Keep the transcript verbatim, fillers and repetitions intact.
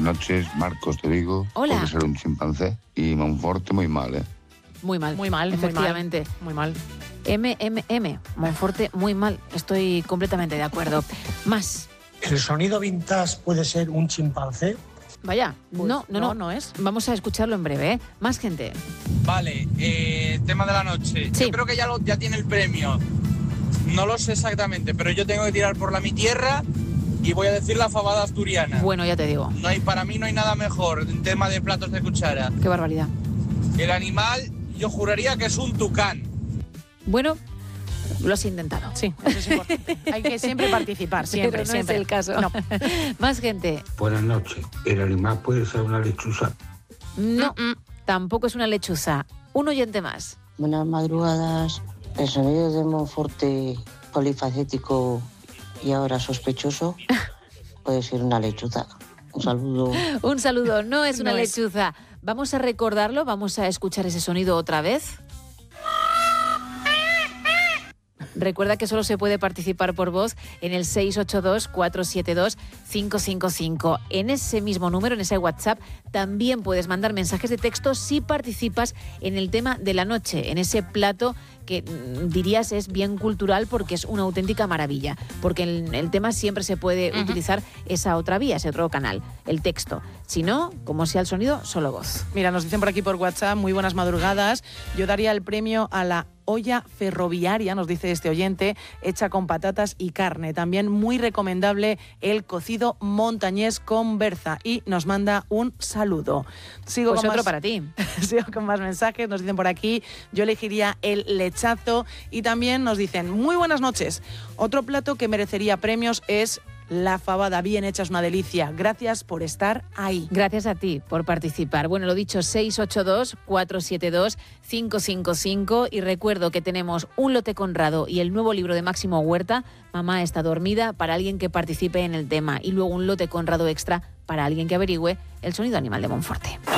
noches, Marcos, te digo. Hola. Puede ser un chimpancé. Y Monforte muy mal, ¿eh? Muy mal. Muy mal, efectivamente. Muy mal. M M M, Monforte, muy mal. Estoy completamente de acuerdo. Más. ¿El sonido vintage puede ser un chimpancé? Vaya, Pues no, no, no, no, no es. Vamos a escucharlo en breve, ¿eh? Más gente. Vale, eh, tema de la noche. Sí. Yo creo que ya, lo, ya tiene el premio. No lo sé exactamente, pero yo tengo que tirar por la mi tierra y voy a decir la fabada asturiana. Bueno, ya te digo. No hay, para mí no hay nada mejor en tema de platos de cuchara. Qué barbaridad. El animal, yo juraría que es un tucán. Bueno, lo has intentado. Sí, eso es importante. Hay que siempre participar, siempre, Pero no siempre. es el caso. No. Más gente. Buenas noches. ¿El animal puede ser una lechuza? No, tampoco es una lechuza. Un oyente más. Buenas madrugadas. El sonido de Monforte polifacético y ahora sospechoso puede ser una lechuza. Un saludo. Un saludo, no es una No es. lechuza. Vamos a recordarlo, vamos a escuchar ese sonido otra vez. Recuerda que solo se puede participar por voz en el seis ocho dos, cuatro siete dos, cinco cinco cinco. En ese mismo número, en ese WhatsApp, también puedes mandar mensajes de texto si participas en el tema de la noche, en ese plato que mm, dirías es bien cultural porque es una auténtica maravilla. Porque en el tema siempre se puede uh-huh. utilizar esa otra vía, ese otro canal, el texto. Si no, como sea el sonido, solo voz. Mira, nos dicen por aquí por WhatsApp, muy buenas madrugadas. Yo daría el premio a la olla ferroviaria, nos dice este oyente, hecha con patatas y carne. También muy recomendable el cocido montañés con berza. Y nos manda un saludo. Sigo Pues con otro más, para ti. Sigo con más mensajes, nos dicen por aquí, yo elegiría el lechazo. Y también nos dicen, muy buenas noches. Otro plato que merecería premios es la fabada, bien hecha, es una delicia. Gracias por estar ahí. Gracias a ti por participar. Bueno, lo dicho, seis ocho dos, cuatro siete dos, cinco cinco cinco. Y recuerdo que tenemos un lote Conrado y el nuevo libro de Máximo Huerta, Mamá está dormida, para alguien que participe en el tema. Y luego un lote Conrado extra para alguien que averigüe el sonido animal de Monforte.